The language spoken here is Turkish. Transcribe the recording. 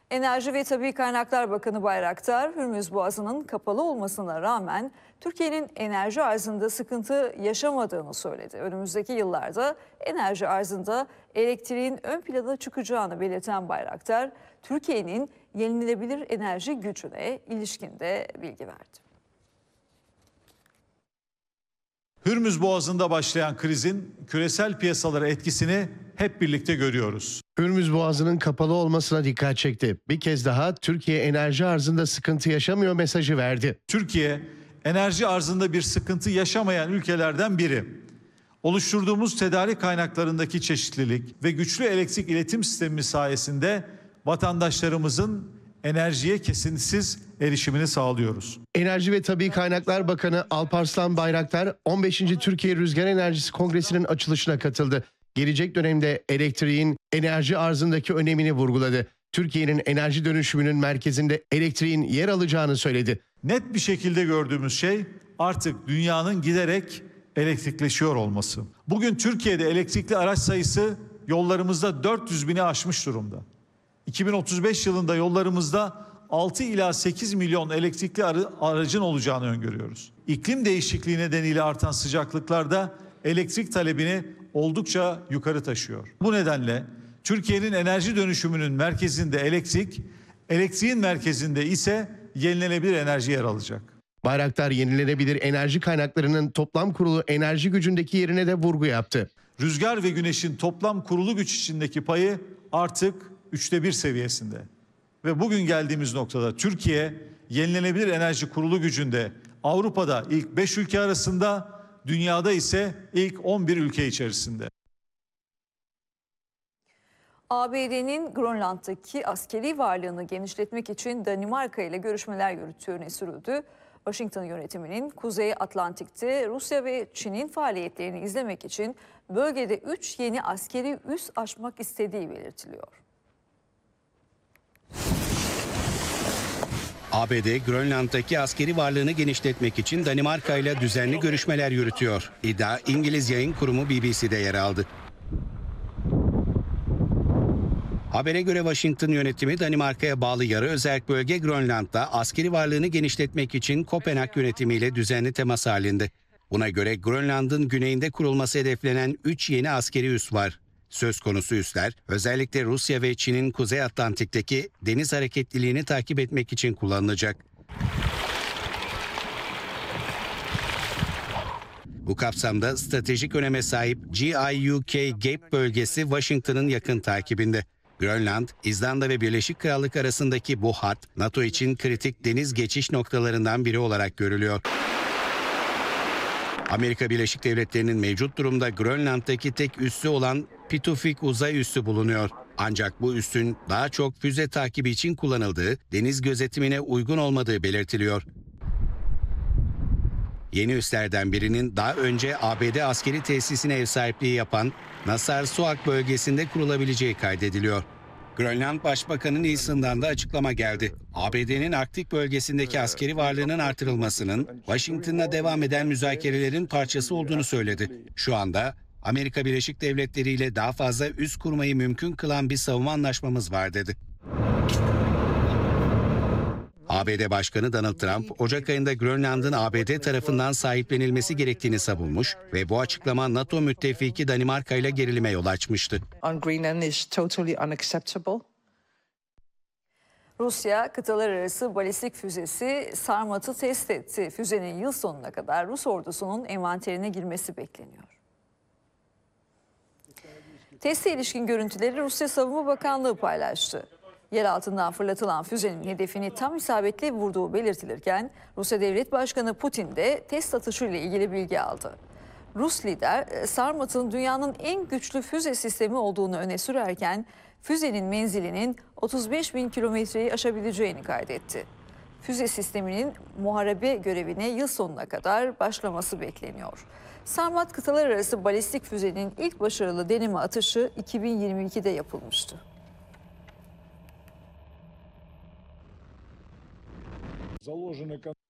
Enerji ve Tabii Kaynaklar Bakanı Bayraktar, Hürmüz Boğazı'nın kapalı olmasına rağmen Türkiye'nin enerji arzında sıkıntı yaşamadığını söyledi. Önümüzdeki yıllarda enerji arzında elektriğin ön plana çıkacağını belirten Bayraktar, Türkiye'nin yenilenebilir enerji gücüne ilişkin de bilgi verdi. Hürmüz Boğazı'nda başlayan krizin küresel piyasalara etkisini hep birlikte görüyoruz. Hürmüz Boğazı'nın kapalı olmasına dikkat çekti. Bir kez daha Türkiye enerji arzında sıkıntı yaşamıyor mesajı verdi. Türkiye enerji arzında bir sıkıntı yaşamayan ülkelerden biri. Oluşturduğumuz tedarik kaynaklarındaki çeşitlilik ve güçlü elektrik iletim sistemi sayesinde vatandaşlarımızın enerjiye kesintisiz erişimini sağlıyoruz. Enerji ve Tabii Kaynaklar Bakanı Alparslan Bayraktar 15. Türkiye Rüzgar Enerjisi Kongresi'nin açılışına katıldı. Gelecek dönemde elektriğin enerji arzındaki önemini vurguladı. Türkiye'nin enerji dönüşümünün merkezinde elektriğin yer alacağını söyledi. Net bir şekilde gördüğümüz şey artık dünyanın giderek elektrikleşiyor olması. Bugün Türkiye'de elektrikli araç sayısı yollarımızda 400 bini aşmış durumda. 2035 yılında yollarımızda 6 ila 8 milyon elektrikli aracın olacağını öngörüyoruz. İklim değişikliği nedeniyle artan sıcaklıklar da elektrik talebini oldukça yukarı taşıyor. Bu nedenle Türkiye'nin enerji dönüşümünün merkezinde elektriğin merkezinde ise yenilenebilir enerji yer alacak. Bayraktar yenilenebilir enerji kaynaklarının toplam kurulu enerji gücündeki yerine de vurgu yaptı. Rüzgar ve güneşin toplam kurulu güç içindeki payı artık 1/3 seviyesinde. Ve bugün geldiğimiz noktada Türkiye yenilenebilir enerji kurulu gücünde Avrupa'da ilk 5 ülke arasında, dünyada ise ilk 11 ülke içerisinde. ABD'nin Grönland'daki askeri varlığını genişletmek için Danimarka ile görüşmeler yürüttüğü öne sürüldü. Washington yönetiminin Kuzey Atlantik'te Rusya ve Çin'in faaliyetlerini izlemek için bölgede 3 yeni askeri üs açmak istediği belirtiliyor. ABD, Grönland'daki askeri varlığını genişletmek için Danimarka ile düzenli görüşmeler yürütüyor. İddia İngiliz yayın kurumu BBC'de yer aldı. Habere göre Washington yönetimi Danimarka'ya bağlı yarı özerk bölge Grönland'da askeri varlığını genişletmek için Kopenhag yönetimiyle düzenli temas halinde. Buna göre Grönland'ın güneyinde kurulması hedeflenen 3 yeni askeri üs var. Söz konusu üsler özellikle Rusya ve Çin'in Kuzey Atlantik'teki deniz hareketliliğini takip etmek için kullanılacak. Bu kapsamda stratejik öneme sahip GIUK Gap bölgesi Washington'ın yakın takibinde. Grönland, İzlanda ve Birleşik Krallık arasındaki bu hat, NATO için kritik deniz geçiş noktalarından biri olarak görülüyor. Amerika Birleşik Devletleri'nin mevcut durumda Grönland'daki tek üssü olan Pitufik uzay üssü bulunuyor. Ancak bu üssün daha çok füze takibi için kullanıldığı, deniz gözetimine uygun olmadığı belirtiliyor. Yeni üslerden birinin daha önce ABD askeri tesisine ev sahipliği yapan Narsarsuaq bölgesinde kurulabileceği kaydediliyor. Grönland Başbakanı Nielsen'dan da açıklama geldi. ABD'nin Arktik bölgesindeki askeri varlığının artırılmasının Washington'la devam eden müzakerelerin parçası olduğunu söyledi. Şu anda Amerika Birleşik Devletleri ile daha fazla üs kurmayı mümkün kılan bir savunma anlaşmamız var dedi. ABD Başkanı Donald Trump, Ocak ayında Grönland'ın ABD tarafından sahiplenilmesi gerektiğini savunmuş ve bu açıklama NATO müttefiki Danimarka ile gerilime yol açmıştı. Rusya, kıtalar arası balistik füzesi Sarmat'ı test etti. Füzenin yıl sonuna kadar Rus ordusunun envanterine girmesi bekleniyor. Teste ilişkin görüntüleri Rusya Savunma Bakanlığı paylaştı. Yer altından fırlatılan füzenin hedefini tam isabetle vurduğu belirtilirken Rusya Devlet Başkanı Putin de test atışıyla ilgili bilgi aldı. Rus lider Sarmat'ın dünyanın en güçlü füze sistemi olduğunu öne sürerken füzenin menzilinin 35 bin kilometreyi aşabileceğini kaydetti. Füze sisteminin muharebe görevine yıl sonuna kadar başlaması bekleniyor. Sarmat kıtalar arası balistik füzenin ilk başarılı deneme atışı 2022'de yapılmıştı. Заложены